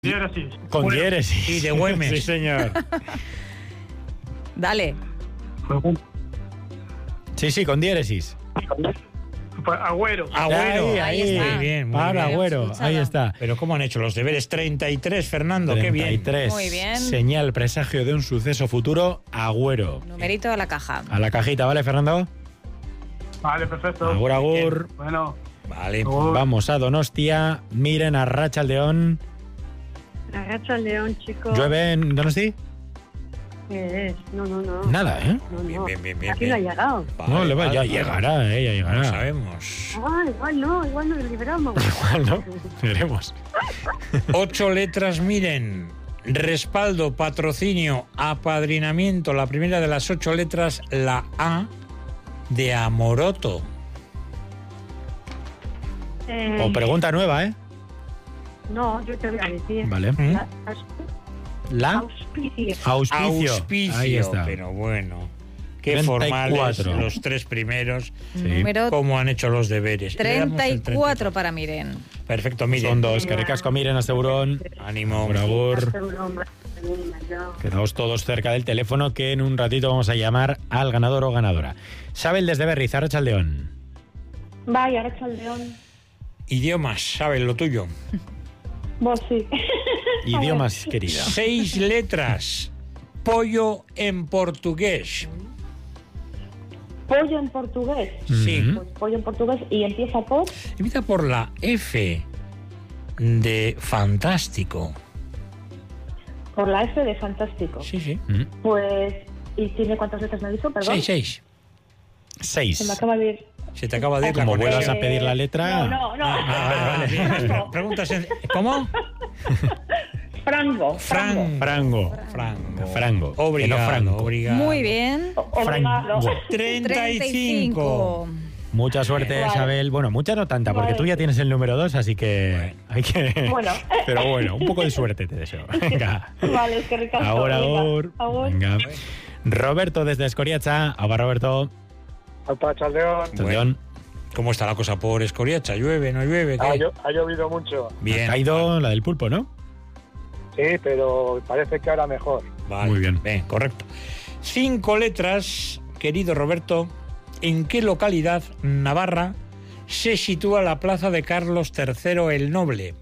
Diéresis. Con diéresis. Y de Güemes. Sí, señor. Dale. Sí, con diéresis. Pues Agüero. Agüero. Ahí está. Muy bien, muy Para bien. Agüero, Escuchada. ahí está. Pero ¿cómo han hecho los deberes? 33, Fernando, qué bien. 33. Muy bien. Señal, presagio de un suceso futuro, Agüero. Numerito a la caja. A la cajita, ¿vale, Fernando? Vale, perfecto. Agur, agur. Bueno. Vale. Agur. Vamos a Donostia. Miren a Arratsaldeon. Agacha al león, chicos. ¿Llueve en Donosti? ¿Qué es? No. Nada, ¿eh? No. Bien. Aquí no ha llegado. Vale, No, vale, ya vale. llegará, ya No llegará. sabemos. Igual no liberamos. Igual, ¿no? Veremos. 8 letras, miren. Respaldo, patrocinio, apadrinamiento. La primera de las 8 letras, la A de Amoroto. O pregunta nueva, ¿eh? No, yo te voy a decir. Vale. ¿Mm? La Auspicio. auspicio. Auspicio. Ahí está. Pero bueno. Qué 34. formales los 3 primeros. Sí. Número Cómo han hecho los deberes. Le damos el 34 para Miren. Perfecto, miren. Son dos. Que ricasco, miren, hasta Eurón. Ánimo. Por favor. Quedaos todos cerca del teléfono que en un ratito vamos a llamar al ganador o ganadora. Sabel desde Berriz, Arratsaldeon. Vaya, agacha al león. Idiomas, ¿sabes lo tuyo? Vos sí. Idiomas, querida. 6 letras. Pollo en portugués. Pollo en portugués. Sí. Ujú. Pues pollo en portugués y empieza por... Empieza por la F de fantástico. Por la F de fantástico. Sí. Mm. Pues... ¿Y tiene cuántas letras me ha dicho? Perdón. 6. 6. Se me acaba de ir. Se te acaba de ir la Como conexión. vuelvas a pedir la letra. No. Vale. Preguntas. ¿Cómo? Frango. Frango. Frango. Obrigado. Que no franco. Obrigado. Muy bien. Obrigado. 35. Mucha suerte, Vale. Isabel. Bueno, mucha no tanta, porque Vale. tú ya tienes el número 2, así que hay que... Bueno. Pero bueno, un poco de suerte te deseo. Venga. Vale, es que ricasco. Ahora, Venga, agur. agur. Venga. Roberto desde Escoriacha. Ahora, Roberto. Arratsaldeon. ¿Cómo está la cosa por Escoriacha? ¿Llueve, no llueve? ¿Qué? Ha llovido mucho. Bien. Ha caído la del pulpo, ¿no? Sí, pero parece que ahora mejor. Vale. Muy bien. Correcto. 5 letras, querido Roberto. ¿En qué localidad navarra se sitúa la plaza de Carlos III el Noble?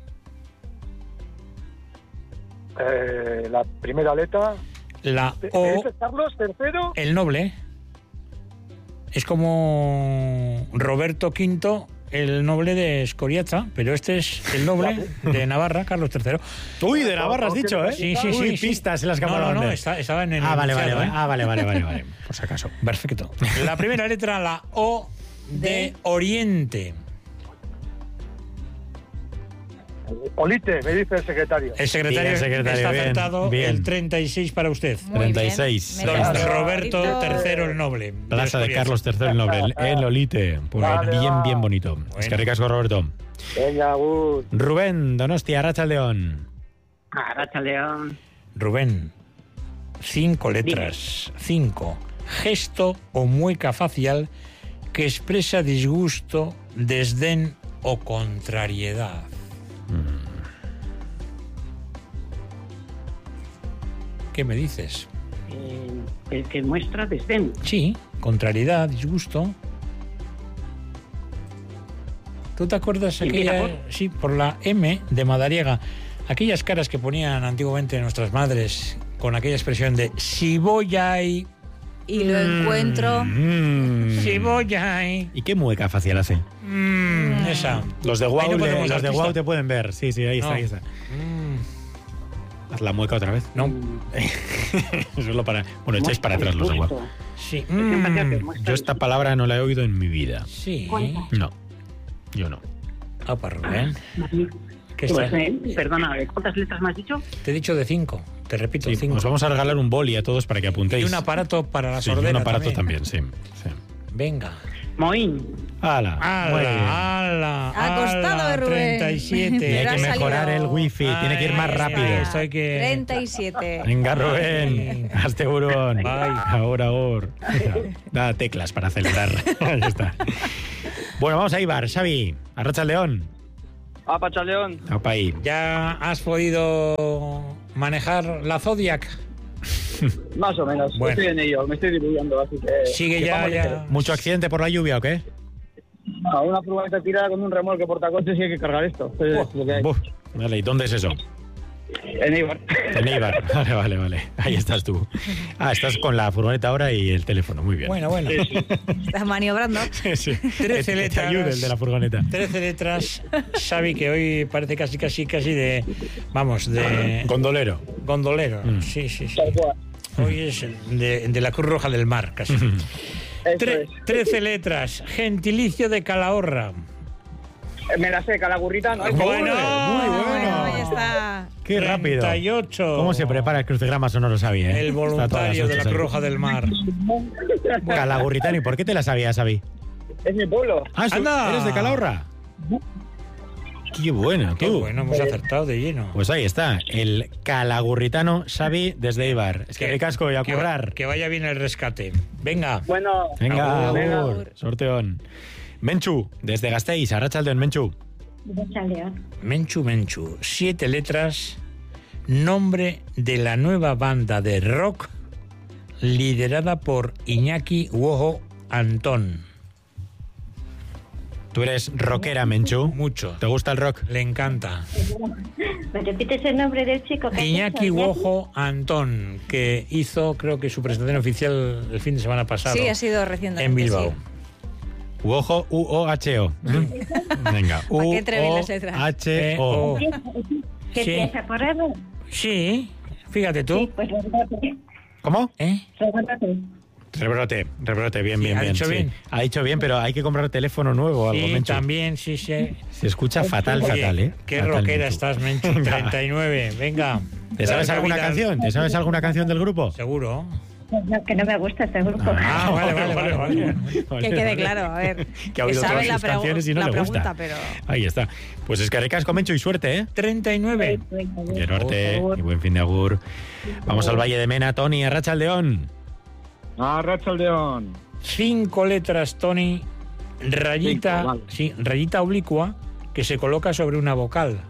La primera letra. La O, ¿Es Carlos III? el Noble. Es como Roberto V, el Noble de Escoriacha, pero este es el Noble de Navarra, Carlos III. Uy, de Navarra has dicho, ¿eh? Sí. Uy, pistas en las No, cámaras. estaba en el Vale. enunciado, ¿eh? Vale. Por si acaso. Perfecto. La primera letra, la O de Oriente. Olite, me dice el secretario. El secretario, Bien, secretario, está bien, acertado. bien. El 36 para usted. Muy 36. bien. Don Ahí está. Roberto Favorito. III el Noble. Plaza de Escoriacha. Carlos III el Noble, en Lolite. Pues Vale, va. bien bonito. Es que ricasco, Roberto. Venga, agur. Rubén, Donostia, Arratsaldeon. Agacha al león. Rubén, 5 letras. 5. Gesto o mueca facial que expresa disgusto, desdén o contrariedad. ¿Qué me dices? El que muestra desdén. Sí, contrariedad, disgusto. ¿Tú te acuerdas ¿Y empieza aquella? Sí, por la M de Madariaga. Aquellas caras que ponían antiguamente nuestras madres con aquella expresión de si voy ahí, Y lo encuentro. si voy ahí. ¿Y qué mueca facial hace? Esa. Los de Ahí Wow, no ponemos los de artista. Wow te pueden ver. Sí, ahí está, No. ahí está. Haz la mueca otra vez. No. Solo para... Bueno, echáis para atrás los de Wow. Sí. Yo esta palabra no la he oído en mi vida. Sí. No, yo no. Para Rubén. ¿Qué Pues, está? perdona, ¿cuántas letras me has dicho? Te he dicho de 5. Te repito, Sí, 5. os vamos a regalar un boli a todos para que apuntéis. Y un aparato para la Sí, y sordera. un aparato también, sí. Venga. Moín. ¡Hala! Muy bien. ¡Hala! Ha costado, Rubén. 37. Y Pero hay ha que mejorar salido. el wifi, tiene que ir más rápido. Esto hay que... 37. Venga, Rubén, hazte burón. Bye. Ahora. Da teclas para acelerar. Ahí está. Bueno, vamos a Ibar. Xavi, Arratsaldeon. Apa, León. Apa ahí. ¿Ya has podido manejar la Zodiac? Más o menos. Bueno. Estoy en ello, me estoy diluyendo, así que... Sigue ya. ¿Mucho accidente por la lluvia o qué? No, una furgoneta tirada con un remolque portacoches y hay que cargar esto. Es lo que hay. Buf. Vale, ¿y dónde es eso? En Eibar. En Eibar. Vale. Ahí estás tú. Estás con la furgoneta ahora y el teléfono. Muy bien. Bueno. Estás maniobrando. Sí. 13 letras. Te ayude el de la furgoneta. 13 letras, Xavi, que hoy parece casi de... Vamos, de... Gondolero. Gondolero. Sí. Tal cual. Hoy es de la Cruz Roja del Mar, casi. Eso es. 13 letras, gentilicio de Calahorra. Me la sé, Calagurrita, ¿no? Bueno, muy bueno. Ahí está. Qué rápido. 38. ¿Cómo se prepara el crucigrama? Eso no lo sabía, ¿eh? El Está todas voluntario las de la ocho Cruz ahí. Roja del Mar. Calagurritano. ¿Y por qué te la sabías, Xavi? Es mi pueblo. ¡Anda! ¿Eres de Calahorra? Qué bueno, Qué tú. bueno, hemos acertado de lleno. Pues ahí está, el calagurritano Xavi desde Eibar. Es que ricasco y a currar. Que vaya bien el rescate. Venga. Bueno, Venga, venga. agur. Sorteón. Menchu, desde Gasteiz, Arratsaldeon, Menchu. Menchu. 7 letras. Nombre de la nueva banda de rock liderada por Iñaki Wojo Antón. Tú eres rockera, Menchu. Mucho. ¿Te gusta el rock? Le encanta. ¿Me repites el nombre del chico que Iñaki has dicho? Wojo Antón, que hizo, creo que su presentación oficial el fin de semana pasado. Sí, ha sido recientemente. en Bilbao. sí. Uojo, U-O-H-O. Venga, ¿Para qué entrever las letras? U-O-H-O. ¿Qué Sí. piensa correrlo? Sí, fíjate tú. Sí, pues rebrote. ¿Cómo? Rebrote. Rebrote, bien, Sí, bien, ha bien. dicho sí. bien. Ha dicho bien, pero hay que comprar teléfono nuevo o algo, Sí, Menchu. también, sí. Se escucha fatal, Oye, fatal, ¿eh? Qué Fatal, rockera Menchu. estás, Menchu. 39, venga. ¿Te sabes alguna canción? ¿Te sabes alguna canción del grupo? Seguro. No, que no me gusta este grupo. Ah, vale. Que quede claro, a ver. Que ha oído sabe todas la sus canciones y no la le pregunta, gusta. pero... Ahí está. Pues es que ricasco, Menchu, y suerte, ¿eh? 39. Quiero arte y buen fin de agur. Vamos al Valle de Mena, Tony, Arratsaldeon. Arratsaldeon. 5 letras, Tony. Rayita, Cinco, vale. sí, rayita oblicua que se coloca sobre una vocal.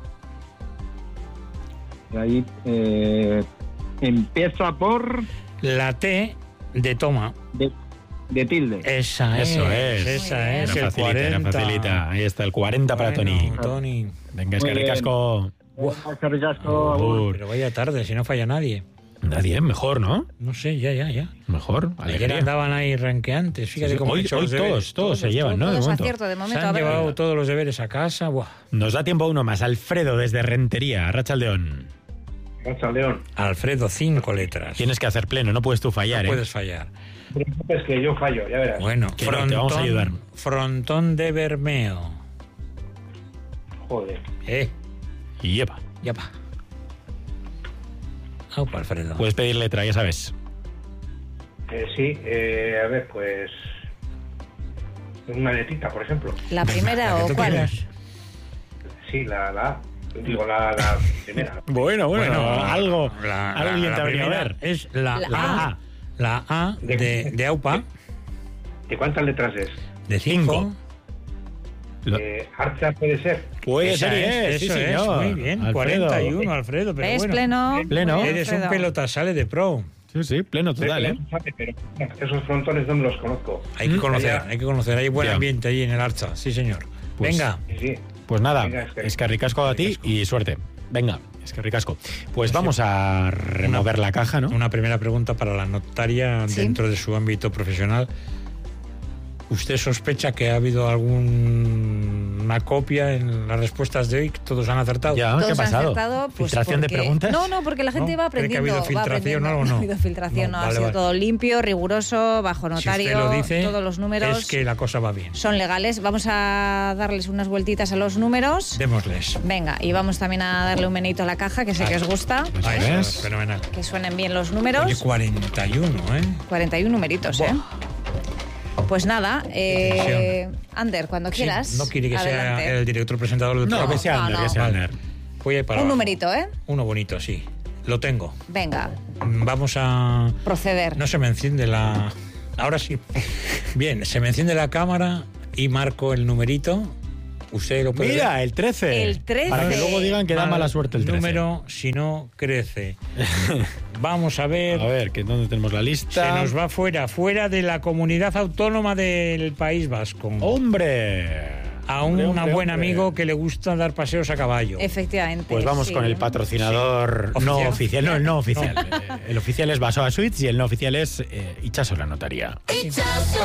Y ahí empieza por La T de toma. de tilde. Esa Eso es. Esa es. Era El facilita, era 40. facilita. Ahí está, el 40 para Bueno, Tony. Tony. Venga, es que Muy bien. ricasco. Qué ricasco. Agur. Pero vaya tarde, si no falla nadie. Nadie, mejor, ¿no? No sé, ya. Mejor. Ayer Alegría. andaban ahí ranqueantes. Fíjate Sí, cómo han hoy hecho los deberes. todos se llevan, ¿no? De Todos momento. acierto de Se momento. A han ver. llevado todos los deberes a casa. Buah. Nos da tiempo a uno más. Alfredo desde Rentería, Arratsaldeon. Arratsaldeon. Alfredo, 5 letras. Tienes que hacer pleno, no puedes tú fallar, No ¿eh? puedes fallar. Es que yo fallo, ya verás. Bueno, Que no, te vamos a ayudar. Frontón de Bermeo. Joder. Y lleva. Ya va. Aupa, Alfredo. Puedes pedir letra, ya sabes. Sí, a ver, pues... Una letita, por ejemplo. ¿La primera La que o tú cuál? quieras. Sí, la A. Digo, la primera. Bueno, algo. Alguien te la ha venido a primera ver. es la La A. A. La A de Aupa, ¿De cuántas letras es? de 5. Lo- Archa puede ser. Puede ser, eso sí, es, señor. muy bien. Alfredo. 41, Alfredo, pero ¿Ves? bueno. Pleno. Pleno. Muy bien, Eres un Alfredo. pelota, sale de pro. Sí, pleno total, ¿eh? Pero esos frontones no me los conozco. Hay que conocer, Ya. hay que conocer. Hay buen Ya. ambiente ahí en el Archa, sí señor. Pues- Venga, Sí. Pues nada, Venga, es que ricasco a ti y suerte. Venga, es que ricasco. Pues vamos a remover la caja, ¿no? una primera pregunta para la notaria Sí. dentro de su ámbito profesional. ¿Usted sospecha que ha habido alguna copia en las respuestas de hoy? ¿Que todos han acertado? Ya, ¿qué ha Todos han pasado? acertado, pues, ¿Filtración de porque- preguntas? No, porque la gente ¿No? va ¿Cree que ha aprendiendo. habido filtración va aprendiendo. o algo? No. No ha habido filtración, No, no. vale, Ha sido vale. todo limpio, riguroso, bajo Si notario, usted lo dice, todos los números es que la cosa va bien. son legales. Vamos a darles unas vueltitas a los números. Démosles. Venga, y vamos también a darle un meneito a la caja, que sé que os gusta. Ahí ¿ves? está, fenomenal. Que suenen bien los números. Oye, 41, ¿eh? 41 numeritos, ¿eh? Pues nada, Ander, cuando Sí, quieras. no quiere que adelante. sea el director presentador del No, programa. que sea No, Ander, no. que sea Ander. Voy a ir para Un abajo. numerito, ¿eh? Uno bonito, sí. Lo tengo. Venga, Vamos a... proceder. No se me enciende la... Ahora sí. Bien, se me enciende la cámara y marco el numerito. Usted lo puede Mira, ver. el 13. El 13. Para que luego digan que da mala suerte el 13. Número si no crece. Vamos a ver. A ver, ¿dónde tenemos la lista? Se nos va fuera de la comunidad autónoma del País Vasco. ¡Hombre! A un Hombre, buen hombre. amigo que le gusta dar paseos a caballo. Efectivamente. Pues vamos sí. con el patrocinador Sí. no ¿Oficial? oficial. No, el no oficial. El oficial es Basoa Suites y el no oficial es Itxaso la Notaría.